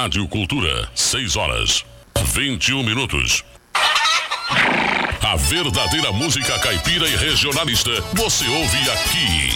Rádio Cultura, 6h21. A verdadeira música caipira e regionalista você ouve aqui.